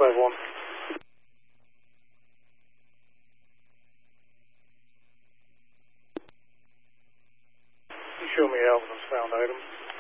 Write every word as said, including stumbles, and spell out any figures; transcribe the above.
five one. You show me Alvin's found items.